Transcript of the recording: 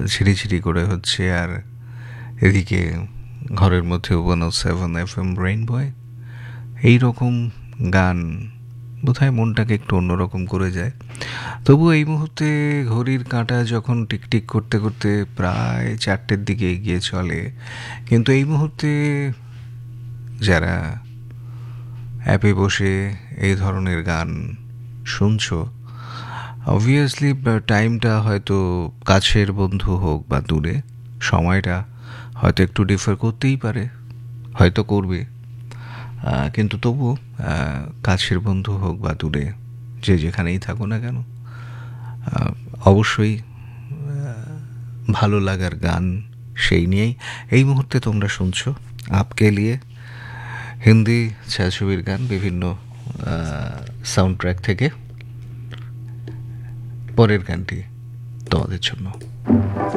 ঝিরিঝিরি করে হচ্ছে, আর এদিকে ঘরের মধ্যে 107 FM রেইনবয়। এইরকম গান বোধহয় মনটাকে একটু অন্যরকম করে যায়। তবু এই মুহূর্তে ঘড়ির কাঁটা যখন টিকটিক করতে করতে প্রায় 4টের দিকে এগিয়ে চলে, কিন্তু এই মুহূর্তে যারা অ্যাপে বসে এই ধরনের গান শুনছো, অবভিয়াসলি টাইমটা হয়তো কাছের বন্ধু হোক বা দূরে, সময়টা হয়তো একটু ডিফার করতেই পারে, হয়তো করবে, কিন্তু তবু কাছের বন্ধু হোক বা দূরে, যে যেখানেই থাকো না কেন, অবশ্যই ভালো লাগার গান সেই নিয়েই এই মুহূর্তে তোমরা শুনছো আপকে লিয়ে, হিন্দি ছায়াছবির গান বিভিন্ন সাউন্ড ট্র্যাক থেকে। পরের গানটি তোমাদের জন্য।